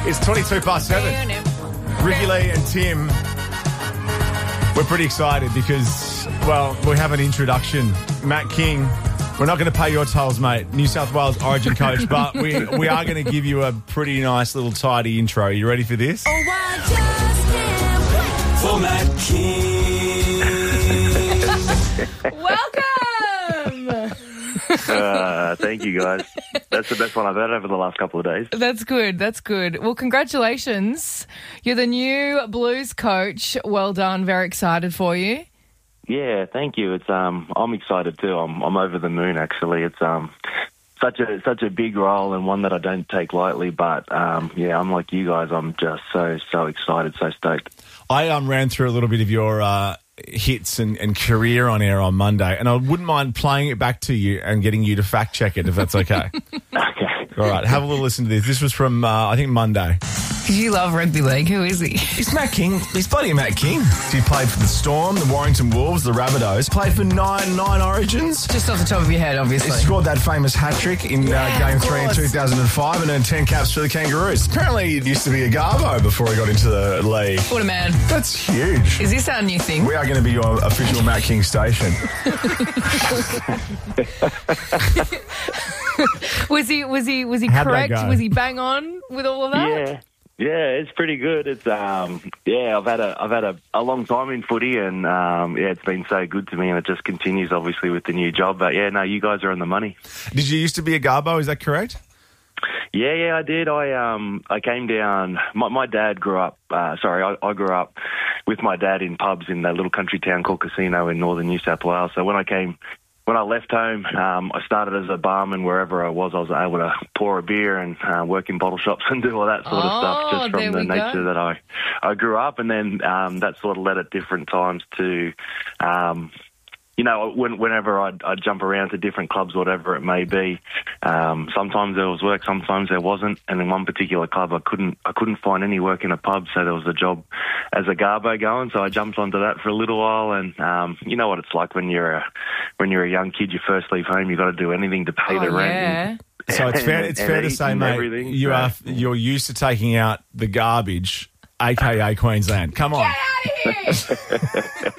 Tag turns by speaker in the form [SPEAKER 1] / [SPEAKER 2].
[SPEAKER 1] It's 7:22. Ricky Lee and Tim, we're pretty excited because, well, we have an introduction. Matt King, we're not going to pay your tolls, mate. New South Wales Origin coach, but we are going to give you a pretty nice little tidy intro. You ready for this?
[SPEAKER 2] Oh, I just can't wait for Matt King.
[SPEAKER 3] Welcome!
[SPEAKER 4] Thank you, guys. That's the best one I've had over the last couple of days.
[SPEAKER 3] That's good. That's good. Well, congratulations. You're the new Blues coach. Well done. Very excited for you.
[SPEAKER 4] Yeah, thank you. It's I'm excited too. I'm over the moon. Actually, it's such a big role and one that I don't take lightly. But yeah, I'm like you guys. I'm just so excited, so stoked.
[SPEAKER 1] I ran through a little bit of your hits and career on air on Monday, and I wouldn't mind playing it back to you and getting you to fact check it if that's okay.
[SPEAKER 4] Okay.
[SPEAKER 1] All right, have a little listen to this. This was from, I think, Monday.
[SPEAKER 3] You love rugby league. Who is he?
[SPEAKER 1] He's Matt King. He's bloody Matt King. He played for the Storm, the Warrington Wolves, the Rabbitohs. Played for nine Origins.
[SPEAKER 3] Just off the top of your head, obviously.
[SPEAKER 1] He scored that famous hat-trick in Game 3 in 2005 and earned 10 caps for the Kangaroos. Apparently, he used to be a Garbo before he got into the league.
[SPEAKER 3] What a man.
[SPEAKER 1] That's huge.
[SPEAKER 3] Is this our new thing?
[SPEAKER 1] We are going to be your official Matt King station.
[SPEAKER 3] Was he
[SPEAKER 1] How'd
[SPEAKER 3] correct?
[SPEAKER 1] that go?
[SPEAKER 3] Was he bang on with all of that?
[SPEAKER 4] Yeah, it's pretty good. It's I've had a long time in footy, and it's been so good to me, and it just continues obviously with the new job. But yeah, no, you guys are on the money.
[SPEAKER 1] Did you used to be a Garbo? Is that correct?
[SPEAKER 4] Yeah, I did. I came down. My dad grew up. I grew up with my dad in pubs in that little country town called Casino in northern New South Wales. So when I left home, I started as a barman wherever I was able to pour a beer and work in bottle shops and do all that sort of stuff, just from the nature that I grew up. And then that sort of led at different times to, whenever I'd jump around to different clubs, whatever it may be. Sometimes there was work, sometimes there wasn't. And in one particular club, I couldn't find any work in a pub, so there was a job as a Garbo going. So I jumped onto that for a little while, and you know what it's like when you're a young kid. You first leave home, you got to do anything to pay the rent.
[SPEAKER 3] Yeah.
[SPEAKER 1] So it's fair to say, mate, you're used to taking out the garbage, aka Queensland. Come on.
[SPEAKER 3] Get out of here!